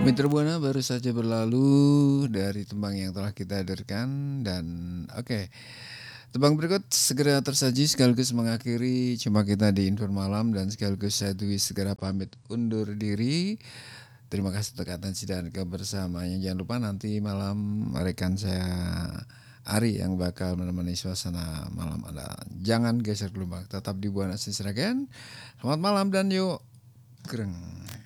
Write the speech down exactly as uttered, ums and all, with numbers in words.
Mitra Buana baru saja berlalu dari tembang yang telah kita hadirkan dan oke. Okay. Tembang berikut segera tersaji sekaligus mengakhiri jumpa kita di Info Malam dan sekaligus saya Dwi segera pamit undur diri. Terima kasih untuk atensi dan kebersamaannya. Jangan lupa nanti malam rekan saya Ari yang bakal menemani suasana malam Anda. Jangan geser gelombang, tetap di Buana Seragen. Selamat malam dan yuk gereng.